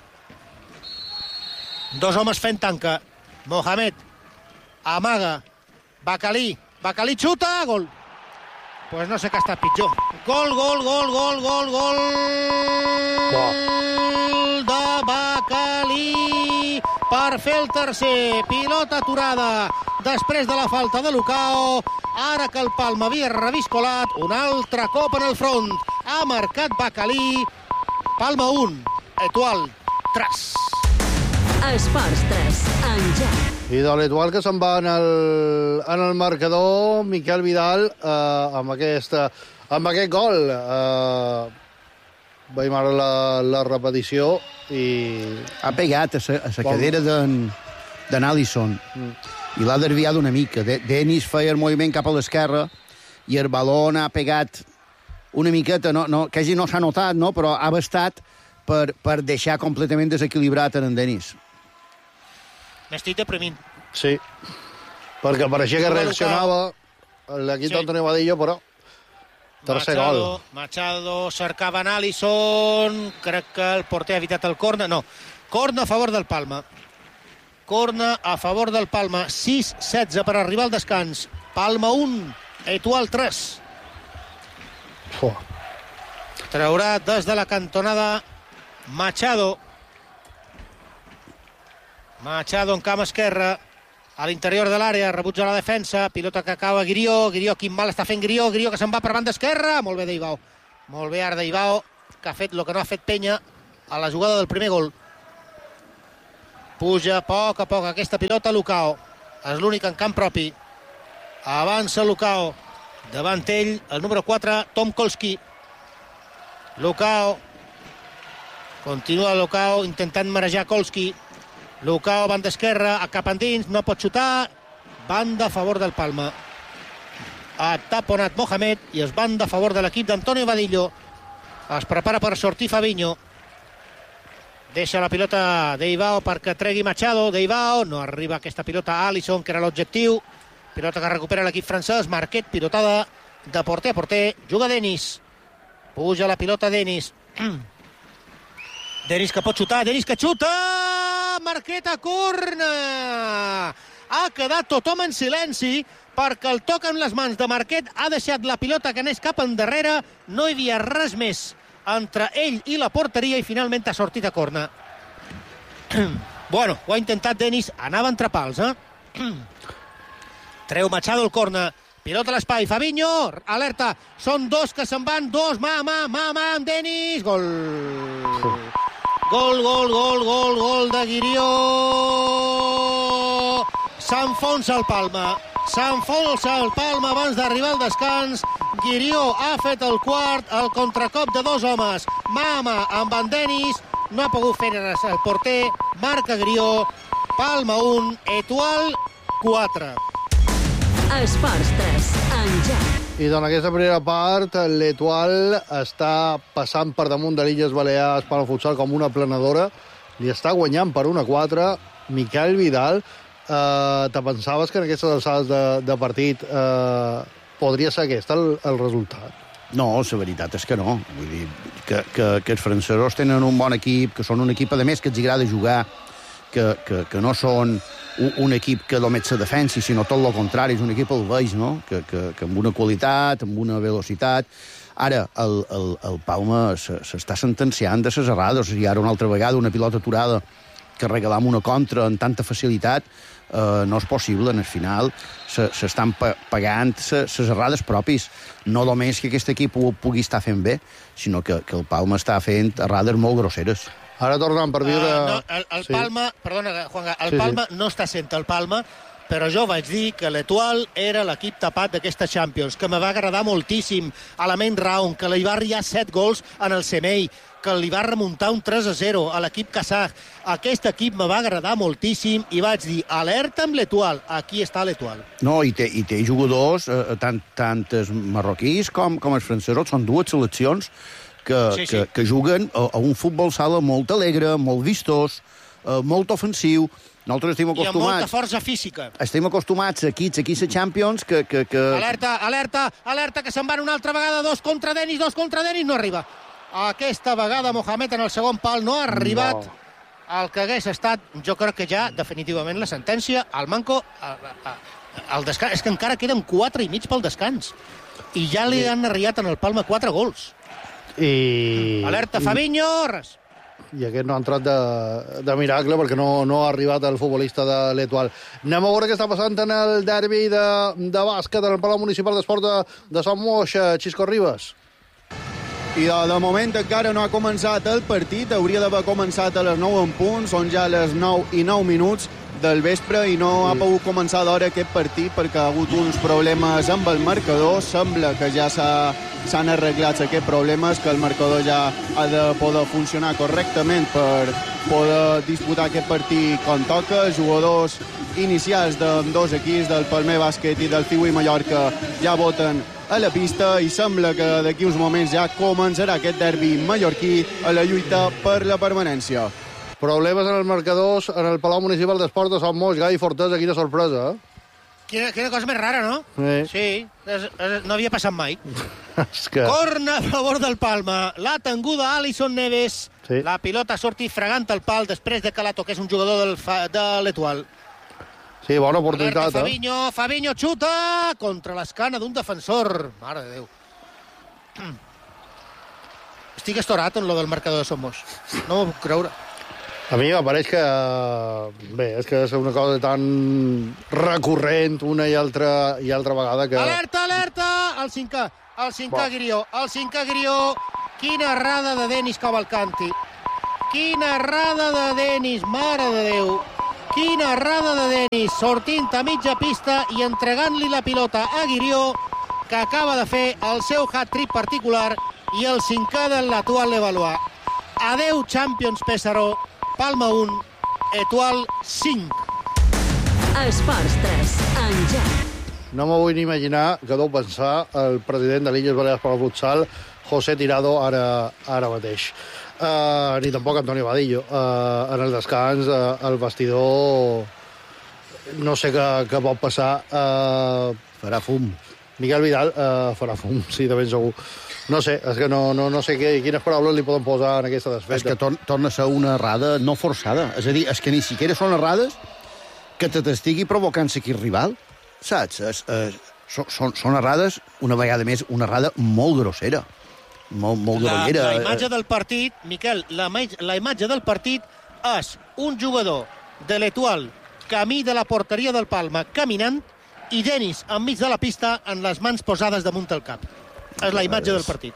2 homes fent tanca. Mohamed amaga. Bacalí xuta, gol. Pues no sé què ha estat pitjor. Gol de Bacalí per fer el tercer. Pilota aturada després de la falta de Lucao. Ara que el Palma havia reviscolat, un altre cop en el front. Ha marcat Bacalí. Palma 1, Etoile 3. Esports 3, en joc. I de l'Etoile que se'n va en el marcador, Miquel Vidal, amb aquest gol. Veiem ara la repetició i... Ha pegat a la cadera d'en Alisson i l'ha desviat una mica. Denis feia el moviment cap a l'esquerra i el balón ha pegat una miqueta, quasi no s'ha notat, no? Però ha bastat per deixar completament desequilibrat en Denis. M'estic deprimint. Sí, perquè pareixia que reaccionava l'equip d'Antonio Vadillo, però tercer gol. Machado cercava en Alisson, crec que el porter ha evitat el corna. No, corna a favor del Palma. Corna a favor del Palma. 6-16 per arribar al descans. Palma 1, Etoile 3. Traurà des de la cantonada Machado en camp esquerra. a l'interior de l'àrea, rebutja la defensa, pilota que cau a Guirió, quin mal està fent Guirió que se'n va per banda esquerra, molt bé Deibao, molt bé ara Deibao, que ha fet el que no ha fet Penya a la jugada del primer gol. Puja a poc aquesta pilota Lucao, és l'únic en camp propi, avança Lucao, davant ell el número 4, Tom Kolski. Lucao, continua Lucao intentant marejar Kolski. Lucao, banda esquerra, cap endins, no pot xutar, banda a favor del Palma. Ha taponat Mohamed i és banda a favor de l'equip d'Antonio Vadillo. Es prepara per sortir Fabinho. Deixa la pilota Deibao perquè tregui Machado. Deibao, no arriba aquesta pilota a Alisson, que era l'objectiu. Pilota que recupera l'equip francès. Marquet, pilotada de porter a porter. Juga Denis. Puja la pilota Denis. Denis que pot xutar, Denis que xuta! Marquet a corna! Ha quedat tothom en silenci perquè el toc amb les mans de Marquet ha deixat la pilota que anés cap endarrere. No hi havia res més entre ell i la porteria i finalment ha sortit a corna. Bueno, ho ha intentat Denis, anava entre pals, Treu Machado el corna. Pilota a l'espai, Fabinho, alerta, són dos que se'n van, dos, mà, amb Denis, gol de Guirió, s'enfonsa el Palma abans d'arribar al descans. Guirió ha fet el quart, el contracop de dos homes, mà amb en Denis, no ha pogut fer res el porter, marca Guirió, Palma 1, Etoile 4. Esports 3, Enllaç. I en aquesta primera part, l'Etoile està passant per damunt de l'Illes Balears per al futsal com una planadora. Li està guanyant per 1-4. Miquel Vidal, te pensaves que en aquestes alçades de partit podria ser aquest el resultat? No, la veritat és que no. Vull dir que els francesos tenen un bon equip, que són un equip, a més, que els agrada jugar, que no són un equip que només se defensi, sinó tot el contrari, és un equip al veix, no? Que amb una qualitat, amb una velocitat. Ara, el Palma s'està sentenciant de les errades, i ara una altra vegada una pilota aturada que regalam una contra amb tanta facilitat, no és possible. En el final s'estan pagant les errades propis. No només que aquest equip ho pugui estar fent bé, sinó que el Palma està fent errades molt grosseres. Ara tornem per viure... El Palma, perdona, Juanga, Palma no està sent el Palma, però jo vaig dir que l'Etoile era l'equip tapat d'aquesta Champions, que me va agradar moltíssim a la main round, que li va arribar 7 gols en el Semei, que li va remuntar un 3-0 a l'equip kazakh. Aquest equip me va agradar moltíssim i vaig dir, alerta amb l'Etoile, aquí està l'Etoile. No, i té jugadors, tant els marroquís com els francesos, són dues seleccions que juguen a un futbol sala molt alegre, molt vistós, molt ofensiu. Nosaltres estem acostumats... I amb molta força física. Estem acostumats aquí a Champions que... Alerta, que se'n van una altra vegada, dos contra Denis, no arriba. Aquesta vegada Mohamed en el segon pal no ha arribat el que hagués estat, jo crec que ja definitivament la sentència, al manco, al descans. És que encara queden 4 i mig pel descans. I ja li han arribat en el Palma 4 gols. Alerta, Fabinho, res. I aquest no ha entrat de miracle perquè no ha arribat el futbolista de l'Etoile. Anem a veure què està passant en el derbi de bàsquet en el Palau Municipal d'Esport de Sant Moix, Xisco Ribas. I de moment encara no ha començat el partit, hauria d'haver començat a les 9 en punt, són ja les 9 i 9 minuts del vespre i no ha pogut començar d'hora aquest partit perquè ha hagut uns problemes amb el marcador. Sembla que ja s'han arreglat aquests problemes, que el marcador ja ha de poder funcionar correctament per poder disputar aquest partit com toca. Els jugadors inicials d'ambdós equips, del Palmer Bàsquet i del Ciutat Mallorca, ja voten a la pista i sembla que d'aquí uns moments ja començarà aquest derbi mallorquí a la lluita per la permanència. Problemes en els marcadors en el Palau Municipal d'Esport de Sant Moix. Gai Fortesa, quina sorpresa, Quina cosa més rara, no? Sí, no havia passat mai. Que... Corna a favor del Palma. L'ha tenguda Alisson Neves. Sí. La pilota ha sortit fregant el pal després de que la toqués un jugador de l'Etoile. Sí, bona oportunitat, Fabinho xuta contra l'escana d'un defensor. Mare de Déu. Estic estorat en lo del marcador de Sant Moix. No m'ho puc creure. A mi m'apareix que... Bé, és que és una cosa tan recurrent una i altra vegada que... Alerta, alerta! El cinquè Grió. El cinquè Grió. Quina errada de Denis Cavalcanti. Quina errada de Denis, mare de Déu. Quina errada de Denis, sortint a mitja pista i entregant-li la pilota a Grió, que acaba de fer el seu hat-trick particular i el cinquè de l'Etoile Levallois. Adeu, Champions Pesaro. Palma 1, Etoile 5. Esports 3, Enjac. No m'ho vull ni imaginar que deu pensar el president de l'Illes Balears per al futsal, José Tirado, ara mateix. Ni tampoc Antonio Vadillo. En el descans, el vestidor... No sé què pot passar. Farà fum. Miquel Vidal farà fum, sí, de ben segur. No sé, és que no sé quines paraules li poden posar en aquesta desfeta. És que torna a ser una errada no forçada. És a dir, és que ni siquiera són errades que te t'estigui provocant l'equip rival, saps? Són errades, una vegada més, una errada molt grossera. Molt grollera. La imatge del partit, Miquel, la imatge del partit és un jugador de l'Etoile camí de la porteria del Palma caminant i Denis enmig de la pista amb les mans posades damunt el cap. És la imatge del partit.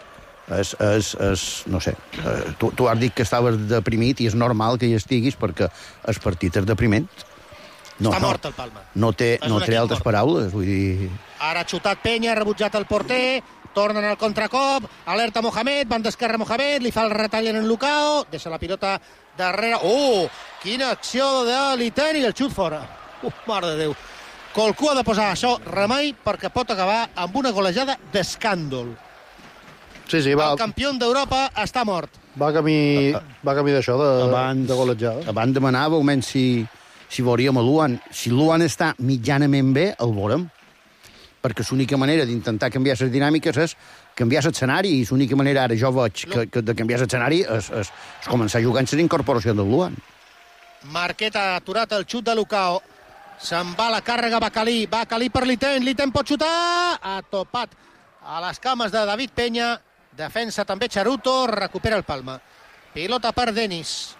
No sé, tu has dit que estaves deprimit i és normal que hi estiguis perquè el partit és depriment. Està mort el Palma. No té altres paraules, vull dir... Ara ha xutat Penya, ha rebutjat el porter, tornen al contracop, alerta Mohamed, van d'esquerra Mohamed, li fa el retall en Lucao, deixa la pilota darrere... Oh, quina acció de Liteni, el xut fora. Mare de Déu. Qualcú ha de posar això remei perquè pot acabar amb una golejada d'escàndol. Sí, va. El campió d'Europa està mort. Va camí d'això, de golejada. Abans demanava almenys si veuríem a Luan. Si Luan està mitjanament bé, el veurem. Perquè l'única manera d'intentar canviar les dinàmiques és canviar l'escenari, i l'única manera ara jo veig que de canviar l'escenari és començar a jugar en les incorporacions del Luan. Marquet ha aturat el xut de Lucao. Se'n va la càrrega Bacalí per Liten pot xutar, ha topat a les cames de David Penya, defensa també Charuto, recupera el Palma. Pilota per Denis.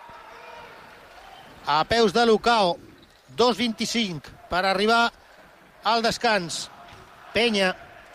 A peus de Lucao, 2:25 per arribar al descans. Penya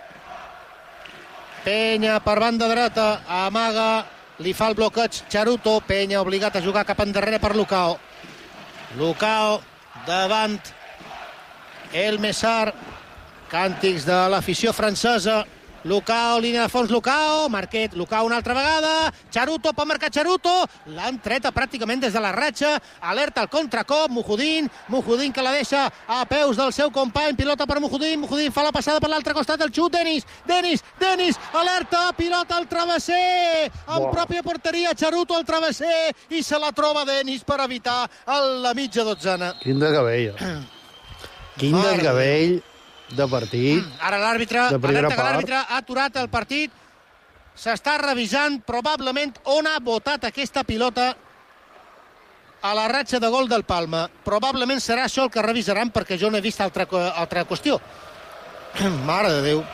per banda dreta, amaga, li fa el bloqueig Charuto, Penya obligat a jugar cap endarrere per Lucao. Lucao davant el Messar, càntics de l'afició francesa. Lucao, línia de fons, Lucao, Marquet, Lucao una altra vegada, Charuto, pot marcar Charuto, l'han treta pràcticament des de la ratxa, alerta al contracop, Mujudin que la deixa a peus del seu company, pilota per Mujudin fa la passada per l'altre costat, el xut, Denis, alerta, pilota al travesser, en pròpia porteria, Charuto al travesser, i se la troba Denis per evitar la mitja dotzena. Quin desgavell. Quin desgavell de partit. Ara l'àrbitre, alerta que l'àrbitre ha aturat el partit, s'està revisant probablement on ha botat aquesta pilota a la ratxa de gol del Palma. Probablement serà això el que revisaran, perquè jo no he vist altra qüestió. Mare de Déu.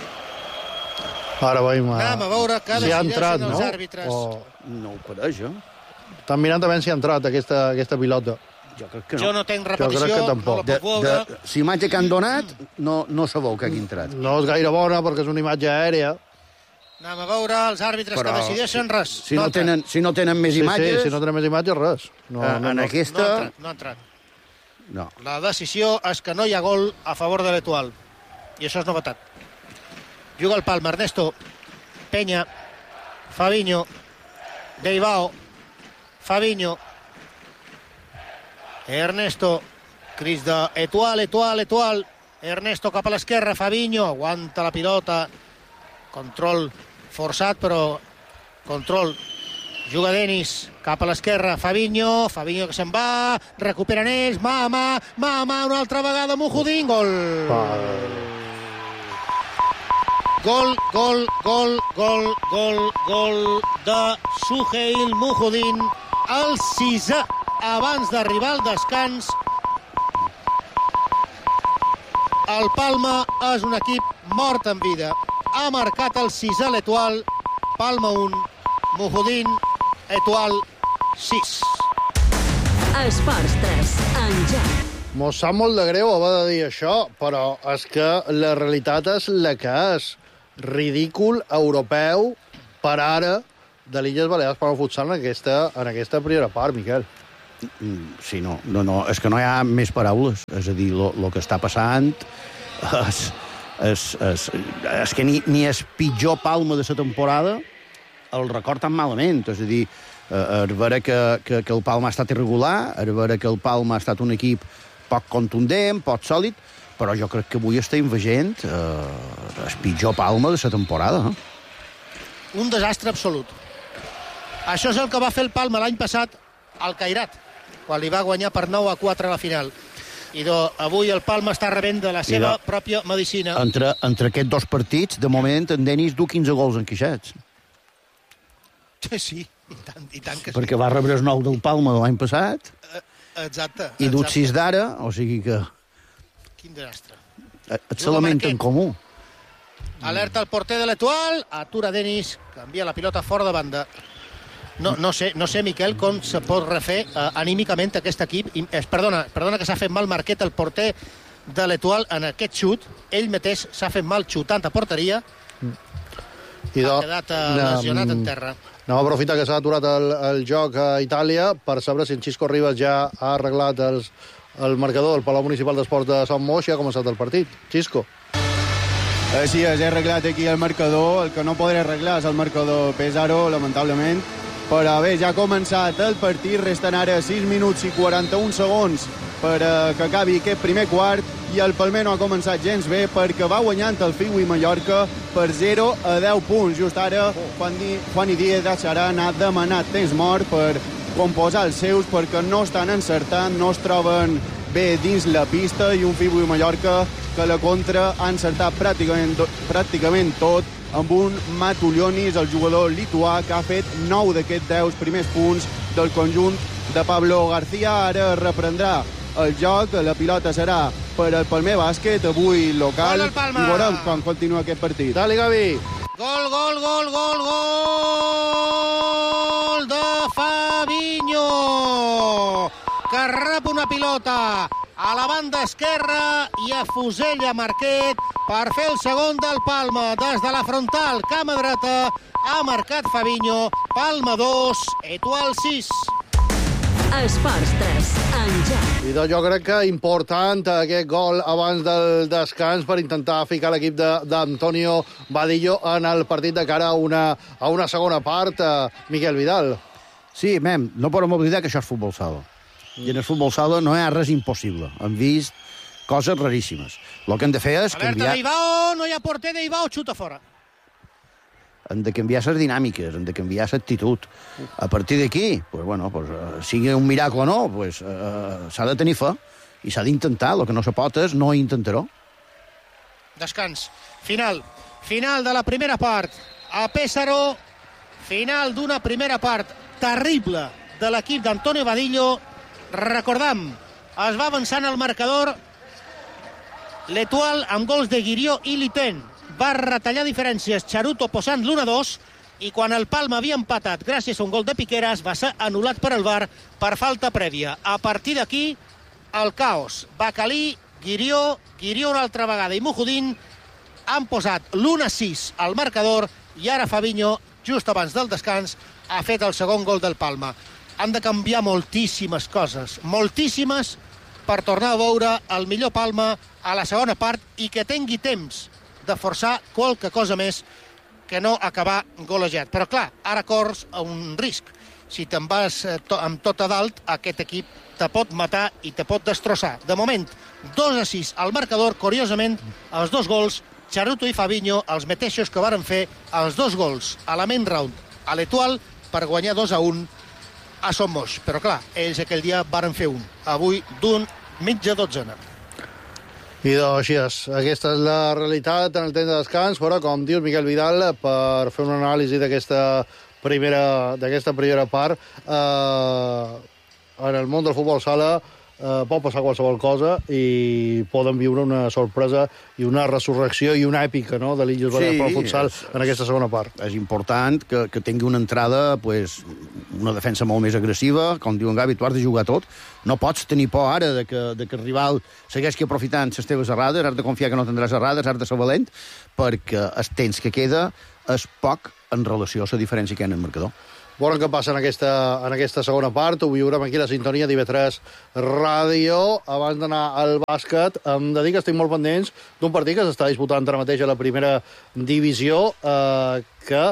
Ara veiem... Anem a veure què decideixen els àrbitres. No ho pareix, eh? Estan mirant també si ha entrat aquesta pilota. Jo crec que no. Jo no tenc repetició, jo crec que tampoc. no la puc veure. La imatge que han donat no sabeu que hagi entrat. No és gaire bona perquè és una imatge aèrea. Anem a veure els àrbitres que decideixen res. Si no tenen més imatges... Sí, si no tenen més imatges, res. En aquesta... No ha entrat. No. La decisió és que no hi ha gol a favor de l'Etoile. I això és novetat. Juga el Palma, Ernesto, Penya, Fabinho, Deibao, Fabinho, Ernesto, cris de Etoile. Ernesto cap a l'esquerra, Fabinho, aguanta la pilota, control forçat, però control. Juga Denis cap a l'esquerra, Fabinho que se'n va, recuperen ells, mà, una altra vegada Mujudin, gol. Gol de Suheil Mujudin, el 6è abans d'arribar al descans. El Palma és un equip mort en vida. Ha marcat el 6è l'Etoile, Palma 1, Mujudin, Etoile 6. Esports 3, en joc. Mos sap molt de greu haver de dir això, però és que la realitat és la que és. Ridícul europeu per ara de l'Illes Balears per al futsal en aquesta primera part, Miquel. Sí, no, és que no hi ha més paraules. És a dir, el que està passant és que ni el pitjor Palma de la temporada el record tan malament. És a dir, és vera que el Palma ha estat irregular, és vera que el Palma ha estat un equip poc contundent, poc sòlid, però jo crec que avui estem veient el pitjor Palma de la temporada. Un desastre absolut. Això és el que va fer el Palma l'any passat al Cairat, quan li va guanyar per 9-4 a la final. I avui el Palma està rebent de la seva pròpia medicina. Entre aquests dos partits, de moment, en Denis du 15 gols enquixats. Sí, i tant que sí. Perquè va rebre el 9 del Palma de l'any passat. Exacte. I du 6 d'ara, o sigui que... Quin desastre. Et se lamenta en comú. Alerta al porter de l'Etoile, atura Denis, canvia la pilota fora de banda. No sé, Miquel, com se pot refer anímicament aquest equip. Perdona que s'ha fet mal Marquet, el porter de l'Etoile, en aquest xut. Ell mateix s'ha fet mal xutant a porteria. Ha quedat lesionat en terra. Anem a aprofitar que s'ha aturat el joc a Itàlia per saber si en Xisco Rivas ja ha arreglat el marcador del Palau Municipal d'Esports de Sant Moix i ha començat el partit. Xisco. Així és, he arreglat aquí el marcador. El que no podré arreglar és el marcador Pesaro, lamentablement. Però bé, ja ha començat el partit. Resten ara 6 minuts i 41 segons per que acabi aquest primer quart. I el Palmer no ha començat gens bé perquè va guanyant el Figui Mallorca per 0-10 punts. Just ara, Juan Díaz deixarà anar demanat temps mort per composar els seus perquè no estan encertant, no es troben bé dins la pista i un Figui Mallorca que la contra ha encertat pràcticament tot amb un Matulionis, el jugador lituà, que ha fet 9 d'aquests 10 primers punts del conjunt de Pablo García. Ara reprendrà el joc, la pilota serà per al Palmer Bàsquet, avui local, i veurem quan continua aquest partit. Dale, Gavi! Gol de Fabinho, que rep una pilota a la banda esquerra i afusella Marquet per fer el segon del Palma. Des de la frontal, cama dreta, ha marcat Fabinho. Palma 2, Etoile 6. Esports 3, en joc. I doncs jo crec que important aquest gol abans del descans per intentar ficar l'equip d'Antonio Vadillo en el partit de cara a una segona part. Miquel Vidal. Sí, no podem oblidar que això és futbol sala. I en el futbol sala no hi ha res impossible. Hem vist coses raríssimes. El que hem de fer és canviar... Alerta d'Ibao, no hi ha porter d'Ibao, xuta fora. Hem de canviar les dinàmiques, hem de canviar l'actitud. A partir d'aquí, sigui un miracle o no, s'ha de tenir fe i s'ha d'intentar. El que no se pot és no intentar-ho. Descans. Final de la primera part. A Pesaro, final d'una primera part terrible de l'equip d'Antonio Vadillo. Recordam, es va avançant el marcador l'Etoile amb gols de Guirió i Liten. Va retallar diferències Charuto posant l'1-2 i quan el Palma havia empatat gràcies a un gol de Piqueras va ser anul·lat per el VAR per falta prèvia. A partir d'aquí, el caos. Bacalí, Guirió una altra vegada i Mujudín han posat l'1-6 al marcador i ara Fabinho, just abans del descans, ha fet el segon gol del Palma. Han de canviar moltíssimes coses, moltíssimes, per tornar a veure el millor Palma a la segona part i que tingui temps de forçar qualque cosa més que no acabar golejat. Però clar, ara corres a un risc. Si te'n vas amb tot a dalt, aquest equip te pot matar i te pot destrossar. De moment, 2-6 al marcador. Curiosament, els dos gols, Charuto i Fabinho, els mateixos que varen fer els dos gols a la main round a l'Etoile per guanyar 2-1 a Son Moix. Però clar, ells aquell dia varen fer un. Avui d'un mitja dotzena. I doncs així és. Aquesta és la realitat en el temps de descans, però com dius, Miquel Vidal, per fer una anàlisi d'aquesta primera part, en el món del futbol sala pot passar qualsevol cosa i poden viure una sorpresa i una resurrecció i una èpica, no?, de l'Illes Balears pel futsal en aquesta segona part. És important que tingui una entrada, pues, una defensa molt més agressiva, com diu en Gavi, tu has de jugar tot. No pots tenir por ara de que el rival segueixi aprofitant les teves errades, has de confiar que no tindràs errades, has de ser valent, perquè el temps que queda és poc en relació a la diferència que hi ha en el marcador. Veurem què passa en aquesta segona part. Ho viurem aquí a la sintonia d'IV3 Ràdio. Abans d'anar al bàsquet, em de dir que estic molt pendents d'un partit que s'està disputant ara mateix a la primera divisió, que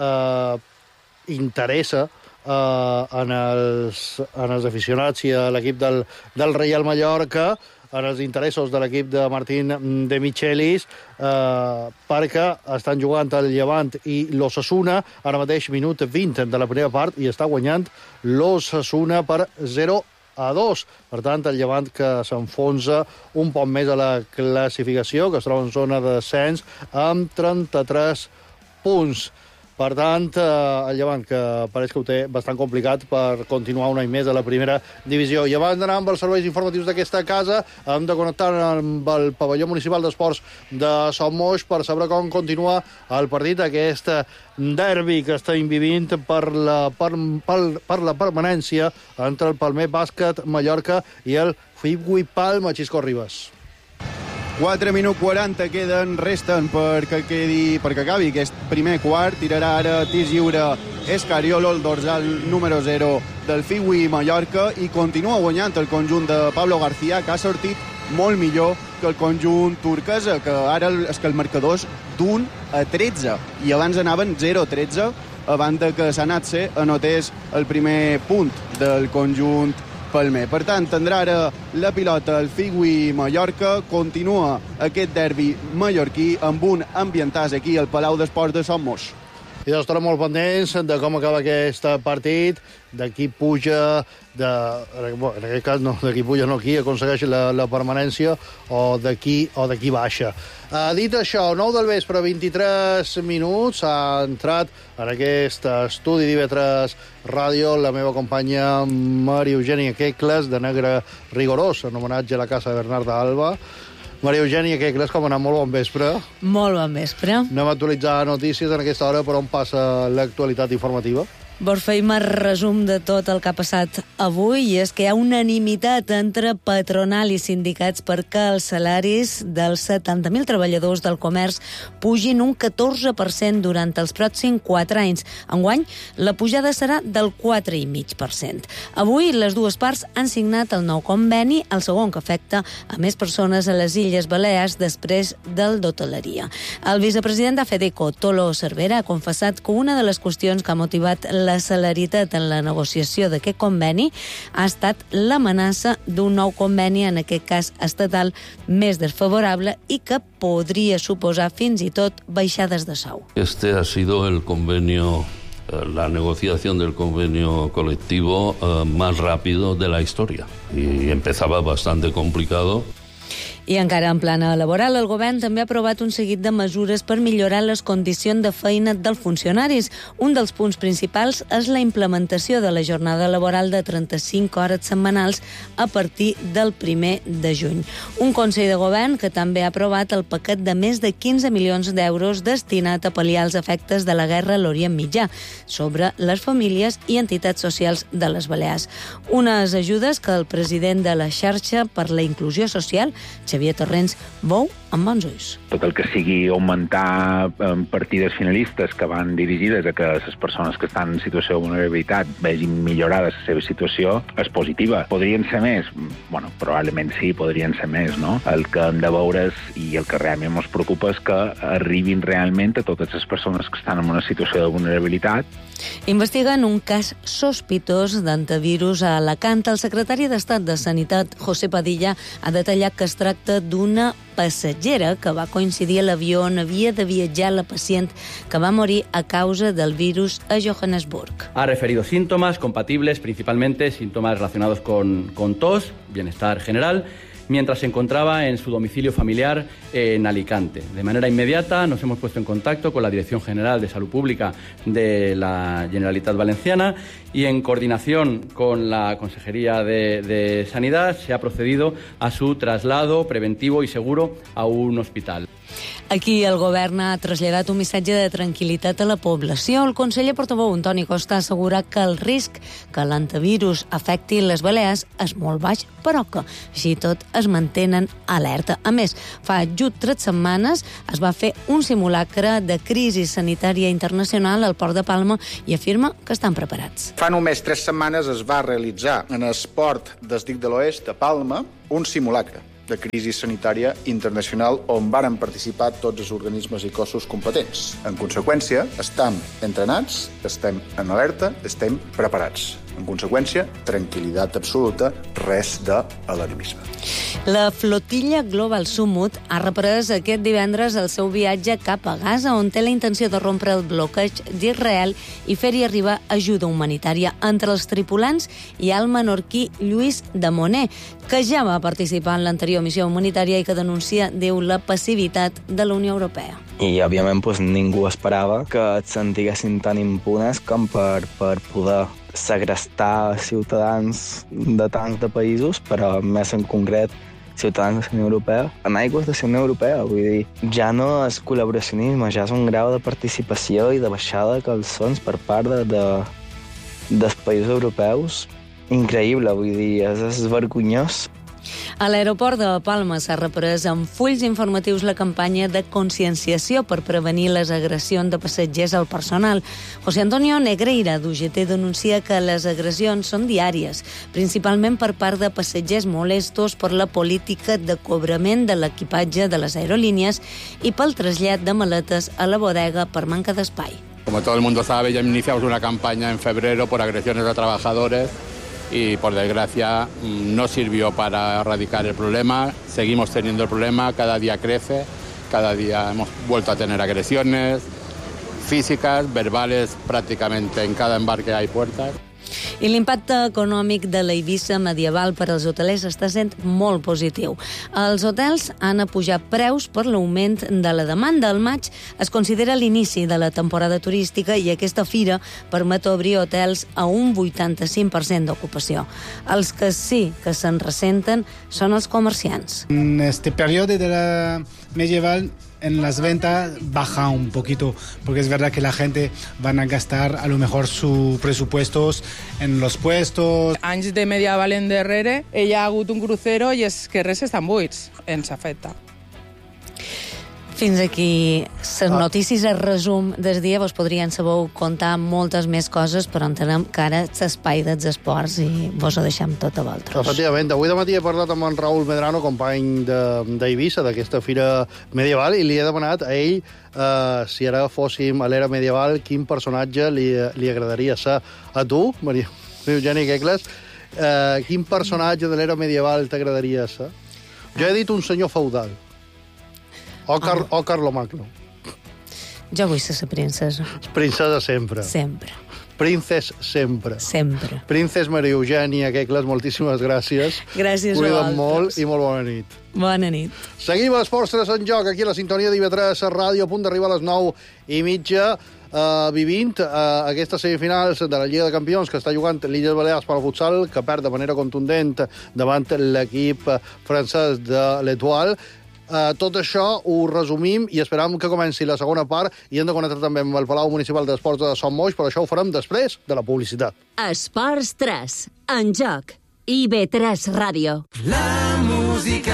interessa en els aficionats i a l'equip del Reial Mallorca, en els interessos de l'equip de Martín de Michelis, perquè estan jugant el Llevant i l'Osasuna, ara mateix minut 20 de la primera part, i està guanyant l'Osasuna per 0-2. Per tant, el Llevant que s'enfonsa un poc més a la classificació, que es troba en zona de descens, amb 33 punts. Per tant, el Llevant, que pareix que ho té bastant complicat per continuar un any més a la primera divisió. I abans d'anar amb els serveis informatius d'aquesta casa, hem de connectar amb el pavelló municipal d'esports de Sommoix per saber com continua el partit, aquest derbi que està vivint per la permanència entre el Palmer Bàsquet Mallorca i el Figui Palma. Xisco Ribas. 4 minuts 40 resten perquè acabi aquest primer quart. Tirarà ara tir lliure Escariolo, el dorsal número 0 del Figui Mallorca, i continua guanyant el conjunt de Pablo García, que ha sortit molt millor que el conjunt turquesa, que ara és que el marcador és d'1-13 i abans anaven 0-13 abans que Sanatse anotés el primer punt del conjunt Palmer. Per tant, tindrà ara la pilota el Figui Mallorca. Continua aquest derbi mallorquí amb un ambientàs aquí al Palau d'Esports de Sommoix. I doncs estarem molt pendents de com acaba aquest partit, de qui puja, en aquest cas no, de qui puja no, qui aconsegueix la permanència, o de qui baixa. Dit això, 9 del vespre, 23 minuts, ha entrat en aquest estudi d'IV3 Ràdio la meva companya Maria Eugènia Quecles, de negre rigorós, en homenatge a la casa de Bernarda Alba. Maria Eugènia Quecles, com anar? Molt bon vespre. Molt bon vespre. Anem a actualitzar notícies en aquesta hora, per on passa l'actualitat informativa. Vols fer un resum de tot el que ha passat avui, i és que hi ha unanimitat entre patronal i sindicats perquè els salaris dels 70.000 treballadors del comerç pugin un 14% durant els pròxims 4 anys. Enguany, la pujada serà del 4,5%. Avui, les dues parts han signat el nou conveni, el segon que afecta a més persones a les Illes Balears després del d'hoteleria. El vicepresident de FEDECO, Tolo Cervera, ha confessat que una de les qüestions que ha motivat la celeritat en la negociació d'aquest conveni ha estat l'amenaça d'un nou conveni, en aquest cas estatal, més desfavorable i que podria suposar fins i tot baixades de sou. Este ha sido el convenio, la negociación del convenio colectivo más rápido de la historia, y empezaba bastante complicado. I encara en plana laboral, el govern també ha aprovat un seguit de mesures per millorar les condicions de feina dels funcionaris. Un dels punts principals és la implementació de la jornada laboral de 35 hores setmanals a partir del 1 de juny. Un Consell de Govern que també ha aprovat el paquet de més de 15 milions d'euros destinat a pal·liar els efectes de la guerra a l'Orient Mitjà sobre les famílies i entitats socials de les Balears. Unes ajudes que el president de la xarxa per la inclusió social, Xavier Torrents, veu amb bons ulls. Tot el que sigui augmentar partides finalistes que van dirigides a que les persones que estan en situació de vulnerabilitat vegin millorada la seva situació és positiva. Podrien ser més? Bueno, probablement sí, podrien ser més, no? El que hem de veure i el que realment ens preocupa és que arribin realment a totes les persones que estan en una situació de vulnerabilitat. Investiguen un cas sospitós d'antivirus a Alacant. El secretari d'Estat de Sanitat, José Padilla, ha detallat que es tracta d'una passatgera que va coincidir a l'avió on havia de viatjar la pacient que va morir a causa del virus a Johannesburg. Ha referido síntomas compatibles, principalmente síntomas relacionados con tos, bienestar general, mientras se encontraba en su domicilio familiar en Alicante. De manera inmediata nos hemos puesto en contacto con la Dirección General de Salud Pública de la Generalitat Valenciana y en coordinación con la Consejería de Sanidad se ha procedido a su traslado preventivo y seguro a un hospital. Aquí el govern ha traslladat un missatge de tranquil·litat a la població. El conseller portaveu Antoni Costa assegura que el risc que l'antivirus afecti les Balears és molt baix, però que, així tot, es mantenen alerta. A més, fa just 3 setmanes es va fer un simulacre de crisi sanitària internacional al Port de Palma i afirma que estan preparats. Fa només 3 setmanes es va realitzar en el port del Dic de l'Oest, a Palma, un simulacre de crisi sanitària internacional on varen participar tots els organismes i cossos competents. En conseqüència, estem entrenats, estem en alerta, estem preparats. En conseqüència, tranquil·litat absoluta, res d'alarmisme. La flotilla Global Summit ha reprès aquest divendres el seu viatge cap a Gaza, on té la intenció de rompre el bloqueig d'Israel i fer-hi arribar ajuda humanitària. Entre els tripulants hi ha el menorquí Lluís de Moner, que ja va participar en l'anterior missió humanitària i que denuncia, diu, la passivitat de la Unió Europea. I, òbviament, ningú esperava que et sentiguessin tan impunes com per poder segrestar ciutadans de tants de països, però més en concret ciutadans de la Unió Europea, en aigües de la Unió Europea. Vull dir, ja no és col·laboracionisme, ja és un grau de participació i de baixada de calçons per part dels països europeus increïble, vull dir, és vergonyós. A l'aeroport de Palma s'ha reprès amb fulls informatius la campanya de conscienciació per prevenir les agressions de passatgers al personal. José Antonio Negreira, d'UGT, denuncia que les agressions són diàries, principalment per part de passatgers molestos per la política de cobrament de l'equipatge de les aerolíneas i pel trasllat de maletes a la bodega per manca d'espai. Como todo el mundo sabe, ya iniciamos una campaña en febrero por agresiones a trabajadores y, por desgracia, no sirvió para erradicar el problema. Seguimos teniendo el problema, cada día crece, cada día hemos vuelto a tener agresiones físicas, verbales, prácticamente en cada embarque hay puertas. I l'impacte econòmic de la Eivissa medieval per als hotelers està sent molt positiu. Els hotels han apujat preus per l'augment de la demanda. Al maig es considera l'inici de la temporada turística i aquesta fira permet obrir hotels a un 85% d'ocupació. Els que sí que se'n ressenten són els comerciants. En este periodo de la medieval en las ventas baja un poquito, porque es verdad que la gente van a gastar a lo mejor sus presupuestos en los puestos. Anys de medieval endarrere, hi ha hagut un crucero i és que res estan buits, ens afecta. Fins aquí les notícies, el resum del dia. Vos podrien saber contar moltes més coses, però entenem que ara l'espai dels esports i vos ho deixem tot a vosaltres. Efectivament, avui de matí he parlat amb en Raül Medrano, company d'Eivissa, d'aquesta fira medieval, i li he demanat a ell si ara fóssim a l'era medieval, quin personatge li agradaria ser. A tu, Maria Eugènia Quecles, quin personatge de l'era medieval t'agradaria ser? Jo he dit un senyor feudal. O Carlomagno. Jo vull ser la princesa. Princesa sempre. Sempre. Princes sempre. Sempre. Princes Maria Eugènia Quecles, moltíssimes gràcies. Gràcies a vosaltres. Cuida't molt i molt bona nit. Bona nit. Seguim a Esports 3 en joc, aquí a la sintonia d'IV3 Ràdio, a punt d'arribar a les 9:30, vivint aquestes semifinals de la Lliga de Campions que està jugant l'Illes Balears per al futsal, que perd de manera contundent davant l'equip francès de l'Etoile. Tot això ho resumim i esperam que comenci la segona part i hem de connectar també amb el Palau Municipal d'Esports de Son Moix, però això ho farem després de la publicitat. Esports 3, en joc, IV3 Ràdio. La música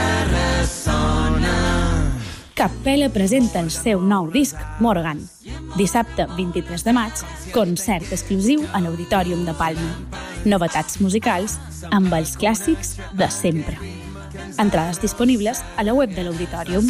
ressona. Capella presenta el seu nou disc, Morgan. Dissabte 23 de maig, concert exclusiu a l'Auditorium de Palma. Novetats musicals amb els clàssics de sempre. Entrades disponibles a la web de l'Auditorium.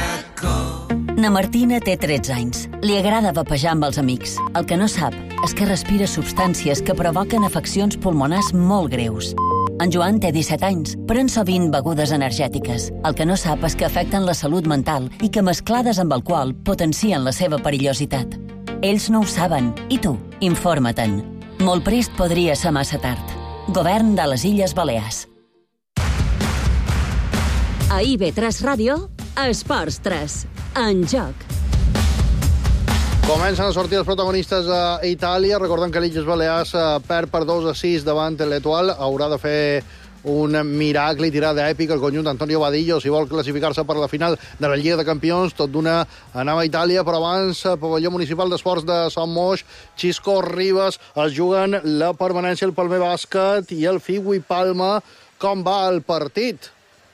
Na Martina té 13 anys. Li agrada vapejar amb els amics. El que no sap és que respira substàncies que provoquen afeccions pulmonars molt greus. En Joan té 17 anys. Pren sovint begudes energètiques. El que no sap és que afecten la salut mental i que mesclades amb alcohol potencien la seva perillositat. Ells no ho saben. I tu? Informa-te'n. Molt prest podria ser massa tard. Govern de les Illes Balears. A IB3 Ràdio, Esports 3. En joc. Comencen a sortir els protagonistes a Itàlia. Recordem que l'Illes Balears perd per 2-6 davant l'Etoile. Haurà de fer un miracle i tirada èpica el conjunt d'Antonio Vadillo si vol classificar-se per la final de la Lliga de Campions. Tot d'una anava a Itàlia, però abans pavelló municipal d'esports de Sant Moix, Xisco Ribes es juguen la permanència el Palmer Bàsquet i el Figui Palma. Com va el partit?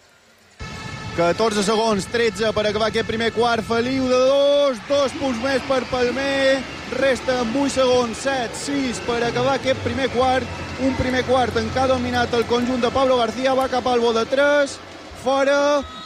14 segons, 13 per acabar aquest primer quart. Feliu de 2 punts més per Palmer. Resta 8 segons, 7, 6 per acabar aquest primer quart. Un primer quart en què ha dominat el conjunt de Pablo García. Va cap al bo de 3, fora,